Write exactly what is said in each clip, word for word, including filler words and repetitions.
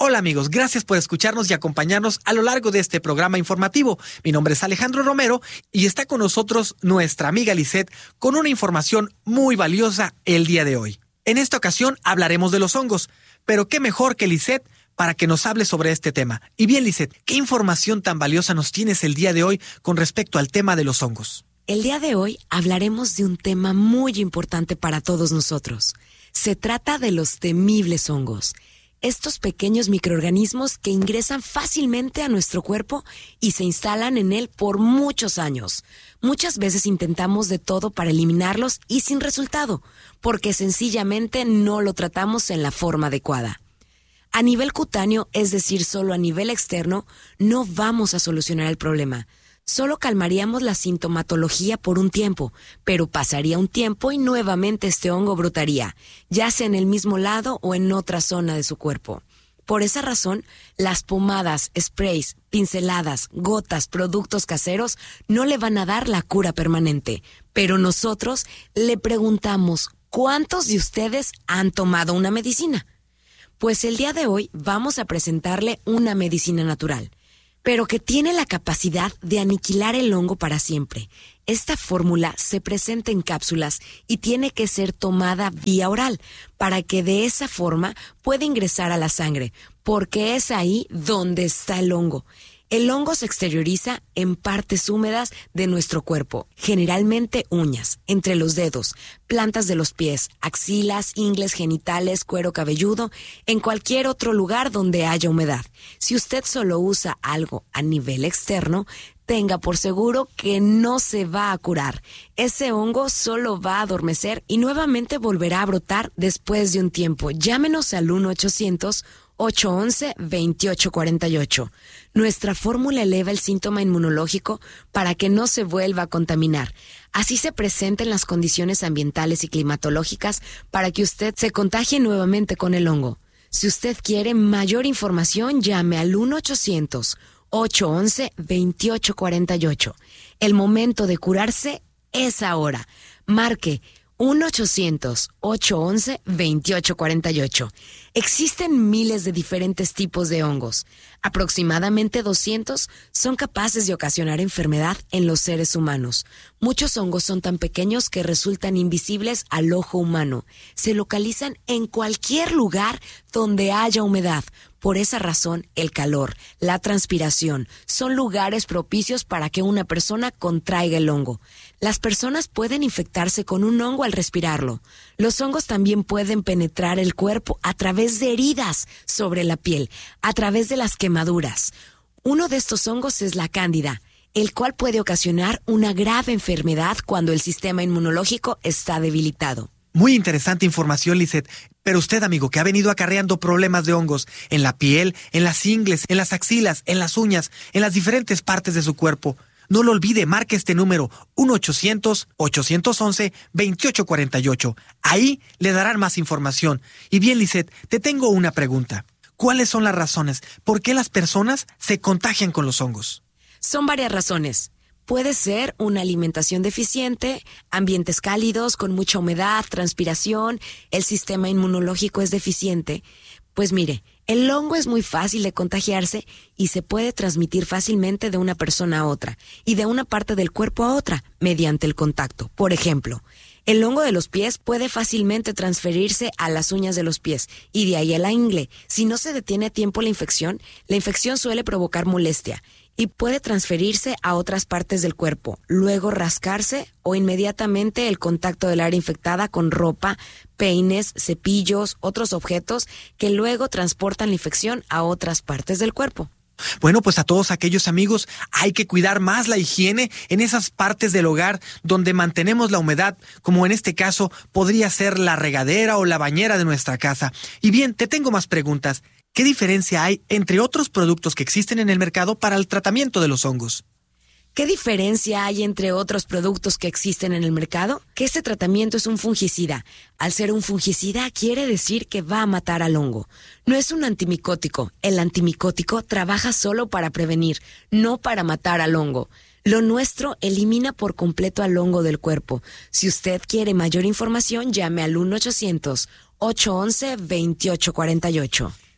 Hola amigos, gracias por escucharnos y acompañarnos a lo largo de este programa informativo. Mi nombre es Alejandro Romero y está con nosotros nuestra amiga Lisette con una información muy valiosa el día de hoy. En esta ocasión hablaremos de los hongos, pero qué mejor que Lisette para que nos hable sobre este tema. Y bien, Lisette, ¿qué información tan valiosa nos tienes el día de hoy con respecto al tema de los hongos? El día de hoy hablaremos de un tema muy importante para todos nosotros. Se trata de los temibles hongos. Estos pequeños microorganismos que ingresan fácilmente a nuestro cuerpo y se instalan en él por muchos años. Muchas veces intentamos de todo para eliminarlos y sin resultado, porque sencillamente no lo tratamos en la forma adecuada. A nivel cutáneo, es decir, solo a nivel externo, no vamos a solucionar el problema. Solo calmaríamos la sintomatología por un tiempo, pero pasaría un tiempo y nuevamente este hongo brotaría, ya sea en el mismo lado o en otra zona de su cuerpo. Por esa razón, las pomadas, sprays, pinceladas, gotas, productos caseros no le van a dar la cura permanente. Pero nosotros le preguntamos, ¿cuántos de ustedes han tomado una medicina? Pues el día de hoy vamos a presentarle una medicina natural, pero que tiene la capacidad de aniquilar el hongo para siempre. Esta fórmula se presenta en cápsulas y tiene que ser tomada vía oral para que de esa forma pueda ingresar a la sangre, porque es ahí donde está el hongo. El hongo se exterioriza en partes húmedas de nuestro cuerpo, generalmente uñas, entre los dedos, plantas de los pies, axilas, ingles genitales, cuero cabelludo, en cualquier otro lugar donde haya humedad. Si usted solo usa algo a nivel externo, tenga por seguro que no se va a curar. Ese hongo solo va a adormecer y nuevamente volverá a brotar después de un tiempo. Llámenos al uno ochocientos, ocho once, veintiocho cuarenta y ocho. Nuestra fórmula eleva el síntoma inmunológico para que no se vuelva a contaminar. Así se presenten las condiciones ambientales y climatológicas para que usted se contagie nuevamente con el hongo. Si usted quiere mayor información, llame al uno ochocientos, ocho once, veintiocho cuarenta y ocho. El momento de curarse es ahora. Marque uno ochocientos, ocho once, veintiocho cuarenta y ocho. Existen miles de diferentes tipos de hongos. Aproximadamente doscientos son capaces de ocasionar enfermedad en los seres humanos. Muchos hongos son tan pequeños que resultan invisibles al ojo humano. Se localizan en cualquier lugar donde haya humedad. Por esa razón, el calor, la transpiración, son lugares propicios para que una persona contraiga el hongo. Las personas pueden infectarse con un hongo al respirarlo. Los hongos también pueden penetrar el cuerpo a través de heridas sobre la piel, a través de las quemaduras. Uno de estos hongos es la cándida, el cual puede ocasionar una grave enfermedad cuando el sistema inmunológico está debilitado. Muy interesante información, Lisette. Pero usted, amigo, que ha venido acarreando problemas de hongos en la piel, en las ingles, en las axilas, en las uñas, en las diferentes partes de su cuerpo, no lo olvide, marque este número uno ochocientos, ocho once, veintiocho cuarenta y ocho. Ahí le darán más información. Y bien, Lisette, te tengo una pregunta. ¿Cuáles son las razones por qué las personas se contagian con los hongos? Son varias razones. Puede ser una alimentación deficiente, ambientes cálidos con mucha humedad, transpiración, el sistema inmunológico es deficiente. Pues mire, el hongo es muy fácil de contagiarse y se puede transmitir fácilmente de una persona a otra y de una parte del cuerpo a otra mediante el contacto. Por ejemplo, el hongo de los pies puede fácilmente transferirse a las uñas de los pies y de ahí a la ingle. Si no se detiene a tiempo la infección, la infección suele provocar molestia y puede transferirse a otras partes del cuerpo, luego rascarse o inmediatamente el contacto del área infectada con ropa, peines, cepillos, otros objetos que luego transportan la infección a otras partes del cuerpo. Bueno, pues a todos aquellos amigos hay que cuidar más la higiene en esas partes del hogar donde mantenemos la humedad, como en este caso podría ser la regadera o la bañera de nuestra casa. Y bien, te tengo más preguntas. ¿Qué diferencia hay entre otros productos que existen en el mercado para el tratamiento de los hongos? ¿Qué diferencia hay entre otros productos que existen en el mercado? Que este tratamiento es un fungicida. Al ser un fungicida quiere decir que va a matar al hongo. No es un antimicótico. El antimicótico trabaja solo para prevenir, no para matar al hongo. Lo nuestro elimina por completo al hongo del cuerpo. Si usted quiere mayor información, llame al uno ochocientos, ocho once, veintiocho cuarenta y ocho.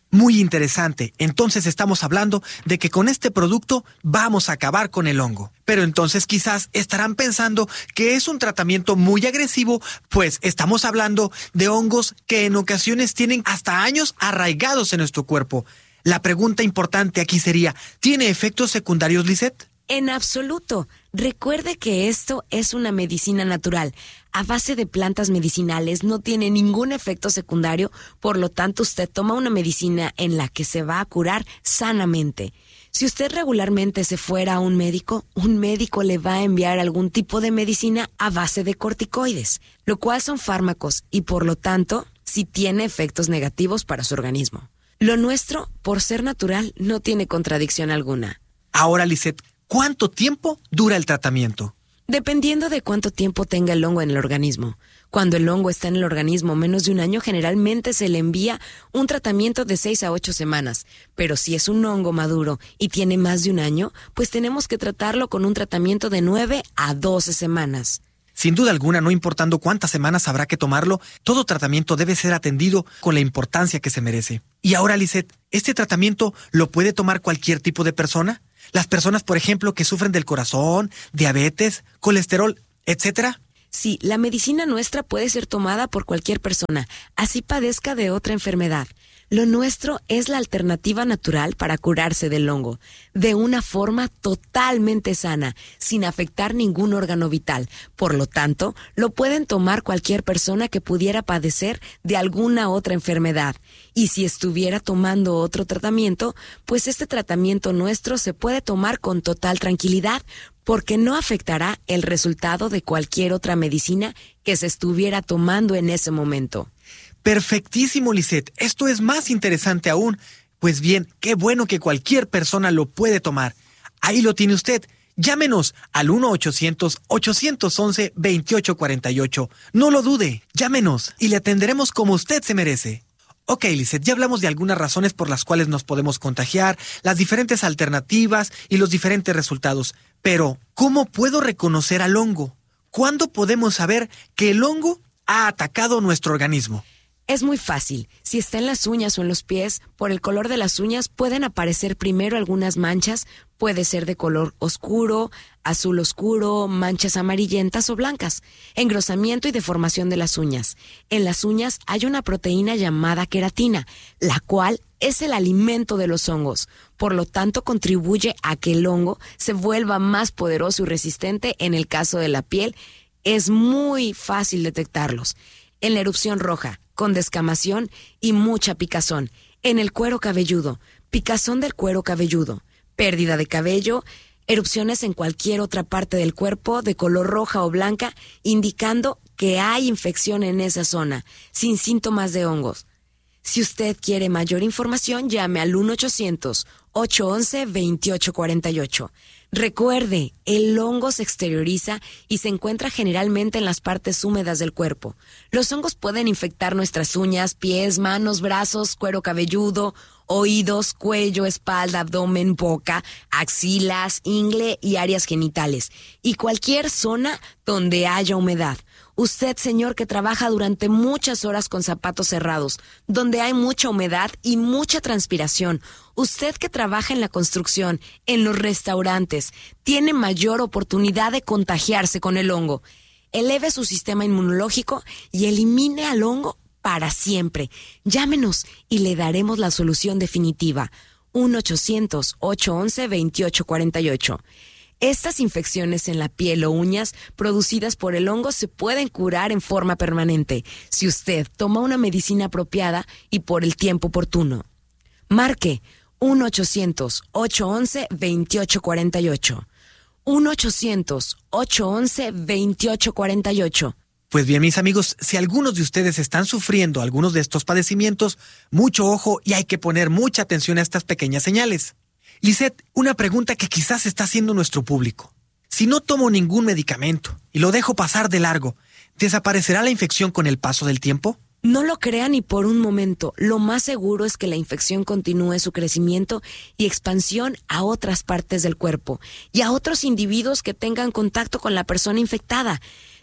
Muy interesante. Entonces estamos hablando de que con este producto vamos a acabar con el hongo. Pero entonces quizás estarán pensando que es un tratamiento muy agresivo, pues estamos hablando de hongos que en ocasiones tienen hasta años arraigados en nuestro cuerpo. La pregunta importante aquí sería, ¿tiene efectos secundarios, Lisette? En absoluto. Recuerde que esto es una medicina natural. A base de plantas medicinales, no tiene ningún efecto secundario, por lo tanto usted toma una medicina en la que se va a curar sanamente. Si usted regularmente se fuera a un médico, un médico le va a enviar algún tipo de medicina a base de corticoides, lo cual son fármacos y por lo tanto sí tiene efectos negativos para su organismo. Lo nuestro, por ser natural, no tiene contradicción alguna. Ahora, Lisette, ¿cuánto tiempo dura el tratamiento? Dependiendo de cuánto tiempo tenga el hongo en el organismo. Cuando el hongo está en el organismo menos de un año, generalmente se le envía un tratamiento de seis a ocho semanas. Pero si es un hongo maduro y tiene más de un año, pues tenemos que tratarlo con un tratamiento de nueve a doce semanas. Sin duda alguna, no importando cuántas semanas habrá que tomarlo, todo tratamiento debe ser atendido con la importancia que se merece. Y ahora, Lisette, ¿este tratamiento lo puede tomar cualquier tipo de persona? Las personas, por ejemplo, que sufren del corazón, diabetes, colesterol, etcétera. Sí, la medicina nuestra puede ser tomada por cualquier persona, así padezca de otra enfermedad. Lo nuestro es la alternativa natural para curarse del hongo, de una forma totalmente sana, sin afectar ningún órgano vital. Por lo tanto, lo pueden tomar cualquier persona que pudiera padecer de alguna otra enfermedad. Y si estuviera tomando otro tratamiento, pues este tratamiento nuestro se puede tomar con total tranquilidad, porque no afectará el resultado de cualquier otra medicina que se estuviera tomando en ese momento. Perfectísimo, Lisette. Esto es más interesante aún. Pues bien, qué bueno que cualquier persona lo puede tomar. Ahí lo tiene usted. Llámenos al uno ochocientos, ochocientos once, veintiocho cuarenta y ocho. No lo dude, llámenos y le atenderemos como usted se merece. Ok, Lisette, ya hablamos de algunas razones por las cuales nos podemos contagiar, las diferentes alternativas y los diferentes resultados. Pero, ¿cómo puedo reconocer al hongo? ¿Cuándo podemos saber que el hongo ha atacado nuestro organismo? Es muy fácil. Si está en las uñas o en los pies, por el color de las uñas pueden aparecer primero algunas manchas, puede ser de color oscuro, azul oscuro, manchas amarillentas o blancas, engrosamiento y deformación de las uñas. En las uñas hay una proteína llamada queratina, la cual es el alimento de los hongos. Por lo tanto, contribuye a que el hongo se vuelva más poderoso y resistente. En el caso de la piel, es muy fácil detectarlos. En la erupción roja, con descamación y mucha picazón. En el cuero cabelludo, picazón del cuero cabelludo, pérdida de cabello, erupciones en cualquier otra parte del cuerpo de color roja o blanca, indicando que hay infección en esa zona, sin síntomas de hongos. Si usted quiere mayor información, llame al uno ochocientos, ochocientos once, veintiocho cuarenta y ocho. Recuerde, el hongo se exterioriza y se encuentra generalmente en las partes húmedas del cuerpo. Los hongos pueden infectar nuestras uñas, pies, manos, brazos, cuero cabelludo, oídos, cuello, espalda, abdomen, boca, axilas, ingle y áreas genitales, y cualquier zona donde haya humedad. Usted, señor, que trabaja durante muchas horas con zapatos cerrados, donde hay mucha humedad y mucha transpiración. Usted que trabaja en la construcción, en los restaurantes, tiene mayor oportunidad de contagiarse con el hongo. Eleve su sistema inmunológico y elimine al hongo para siempre. Llámenos y le daremos la solución definitiva. uno ochocientos, ochocientos once, veintiocho cuarenta y ocho. Estas infecciones en la piel o uñas producidas por el hongo se pueden curar en forma permanente si usted toma una medicina apropiada y por el tiempo oportuno. Marque uno ochocientos, ochocientos once, veintiocho cuarenta y ocho. uno ochocientos, ochocientos once, veintiocho cuarenta y ocho. Pues bien, mis amigos, si algunos de ustedes están sufriendo algunos de estos padecimientos, mucho ojo y hay que poner mucha atención a estas pequeñas señales. Lisette, una pregunta que quizás está haciendo nuestro público. Si no tomo ningún medicamento y lo dejo pasar de largo, ¿desaparecerá la infección con el paso del tiempo? No lo crea ni por un momento. Lo más seguro es que la infección continúe su crecimiento y expansión a otras partes del cuerpo y a otros individuos que tengan contacto con la persona infectada.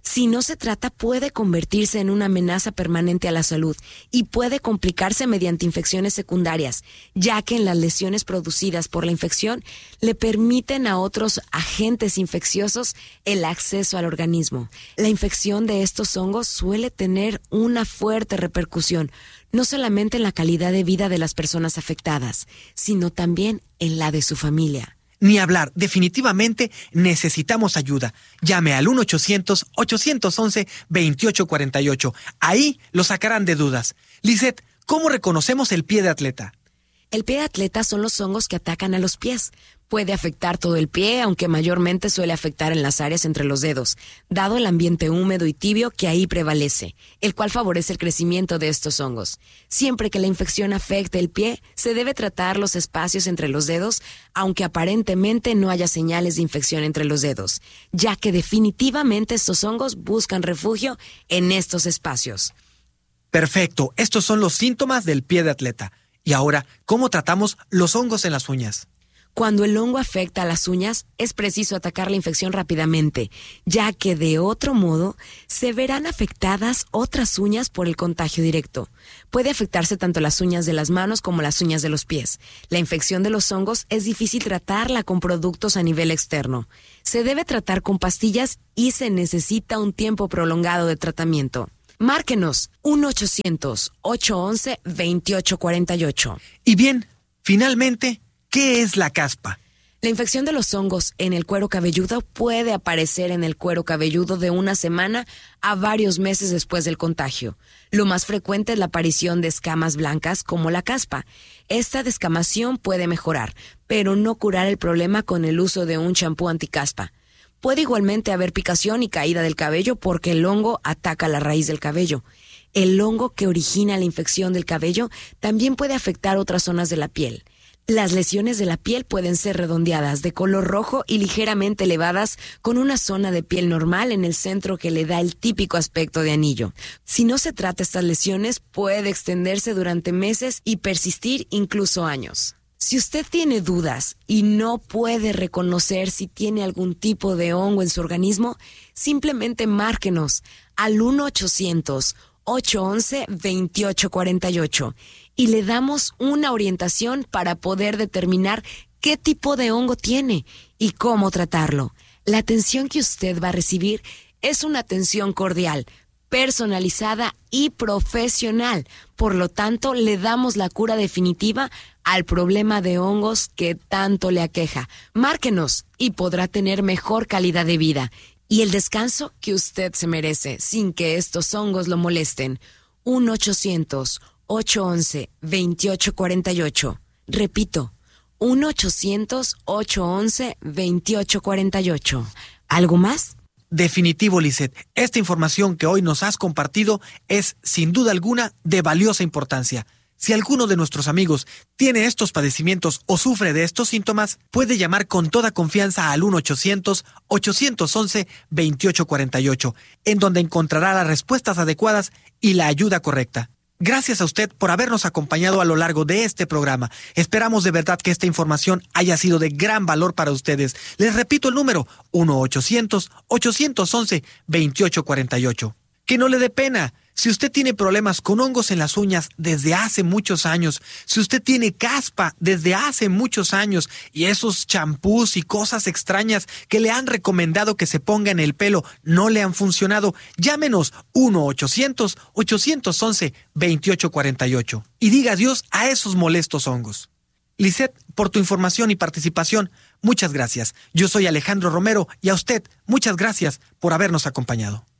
Si no se trata, puede convertirse en una amenaza permanente a la salud y puede complicarse mediante infecciones secundarias, ya que en las lesiones producidas por la infección le permiten a otros agentes infecciosos el acceso al organismo. La infección de estos hongos suele tener una fuerte repercusión, no solamente en la calidad de vida de las personas afectadas, sino también en la de su familia. Ni hablar, definitivamente necesitamos ayuda. Llame al uno ochocientos, ochocientos once, veintiocho cuarenta y ocho. Ahí lo sacarán de dudas. Lizeth, ¿cómo reconocemos el pie de atleta? El pie de atleta son los hongos que atacan a los pies. Puede afectar todo el pie, aunque mayormente suele afectar en las áreas entre los dedos, dado el ambiente húmedo y tibio que ahí prevalece, el cual favorece el crecimiento de estos hongos. Siempre que la infección afecte el pie, se debe tratar los espacios entre los dedos, aunque aparentemente no haya señales de infección entre los dedos, ya que definitivamente estos hongos buscan refugio en estos espacios. Perfecto, estos son los síntomas del pie de atleta. Y ahora, ¿cómo tratamos los hongos en las uñas? Cuando el hongo afecta a las uñas, es preciso atacar la infección rápidamente, ya que de otro modo se verán afectadas otras uñas por el contagio directo. Puede afectarse tanto las uñas de las manos como las uñas de los pies. La infección de los hongos es difícil tratarla con productos a nivel externo. Se debe tratar con pastillas y se necesita un tiempo prolongado de tratamiento. Márquenos uno ochocientos, ochocientos once, veintiocho cuarenta y ocho. Y bien, finalmente, ¿qué es la caspa? La infección de los hongos en el cuero cabelludo puede aparecer en el cuero cabelludo de una semana a varios meses después del contagio. Lo más frecuente es la aparición de escamas blancas como la caspa. Esta descamación puede mejorar, pero no curar el problema con el uso de un champú anticaspa. Puede igualmente haber picación y caída del cabello porque el hongo ataca la raíz del cabello. El hongo que origina la infección del cabello también puede afectar otras zonas de la piel. Las lesiones de la piel pueden ser redondeadas, de color rojo y ligeramente elevadas, con una zona de piel normal en el centro que le da el típico aspecto de anillo. Si no se trata estas lesiones, puede extenderse durante meses y persistir incluso años. Si usted tiene dudas y no puede reconocer si tiene algún tipo de hongo en su organismo, simplemente márquenos al uno ochocientos, ochocientos once, veintiocho cuarenta y ocho y le damos una orientación para poder determinar qué tipo de hongo tiene y cómo tratarlo. La atención que usted va a recibir es una atención cordial, personalizada y profesional. Por lo tanto, le damos la cura definitiva al problema de hongos que tanto le aqueja. Márquenos y podrá tener mejor calidad de vida y el descanso que usted se merece sin que estos hongos lo molesten. uno ochocientos, ochocientos once, veintiocho cuarenta y ocho. Repito, uno ochocientos, ochocientos once, veintiocho cuarenta y ocho. ¿Algo más? Definitivo, Lizeth. Esta información que hoy nos has compartido es, sin duda alguna, de valiosa importancia. Si alguno de nuestros amigos tiene estos padecimientos o sufre de estos síntomas, puede llamar con toda confianza al uno ochocientos, ochocientos once, veintiocho cuarenta y ocho, en donde encontrará las respuestas adecuadas y la ayuda correcta. Gracias a usted por habernos acompañado a lo largo de este programa. Esperamos de verdad que esta información haya sido de gran valor para ustedes. Les repito el número, uno ochocientos, ochocientos once, veintiocho cuarenta y ocho. Que no le dé pena. Si usted tiene problemas con hongos en las uñas desde hace muchos años, si usted tiene caspa desde hace muchos años y esos champús y cosas extrañas que le han recomendado que se ponga en el pelo no le han funcionado, llámenos uno ochocientos, ochocientos once, veintiocho cuarenta y ocho y diga adiós a esos molestos hongos. Lizeth, por tu información y participación, muchas gracias. Yo soy Alejandro Romero y a usted, muchas gracias por habernos acompañado.